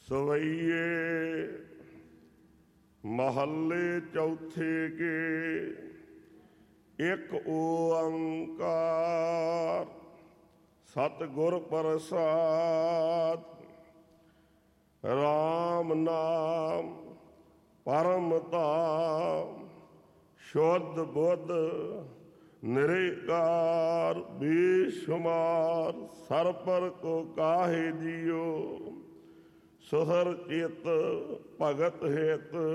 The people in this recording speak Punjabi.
ਸਵਈਏ ਮਹੱਲੇ ਚੌਥੇ ਕੇ ਇੱਕ ਓੰਕਾਰ ਸਤਿਗੁਰ ਪ੍ਰਸਾਦ। ਰਾਮ ਨਾਮ ਪਰਮ ਧਾਮ ਸ਼ੁੱਧ ਬੁੱਧ ਨਿਰੰਕਾਰ ਬੇਸ਼ੁਮਾਰ ਸਰਪਰ ਕੋ ਕਾਹੇ ਜੀਓ। ਸੁਹਰ ਚਿਤ ਭਗਤ ਹਿਤ